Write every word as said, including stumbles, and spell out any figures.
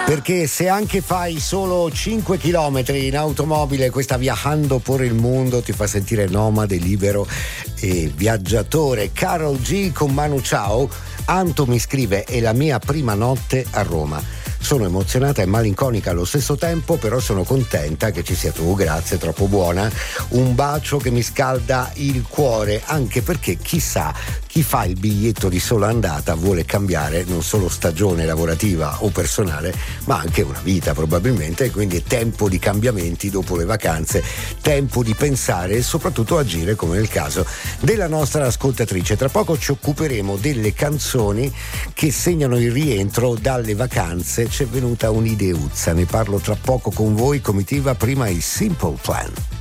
Perché se anche fai solo cinque chilometri in automobile, questa Viajando por il Mundo ti fa sentire nomade, libero e viaggiatore. Karol G con Manu Chao. Anto mi scrive: è la mia prima notte a Roma. Sono emozionata e malinconica allo stesso tempo, però sono contenta che ci sia tu, grazie, troppo buona. Un bacio che mi scalda il cuore, anche perché chissà, chi fa il biglietto di sola andata vuole cambiare non solo stagione lavorativa o personale, ma anche una vita probabilmente, quindi è tempo di cambiamenti dopo le vacanze, tempo di pensare e soprattutto agire, come nel caso della nostra ascoltatrice. Tra poco ci occuperemo delle canzoni che segnano il rientro dalle vacanze. C'è venuta un'ideuzza, ne parlo tra poco con voi. Comitiva, prima il Simple Plan.